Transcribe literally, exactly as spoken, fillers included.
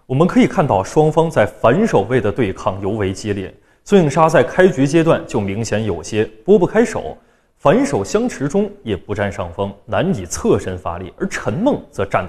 我们可以看到双方在反手位的对抗尤为激烈，孙颖莎在开局阶段就明显有些拨不开手，反手相持中也不占上风，难以侧身发力，而陈梦则站得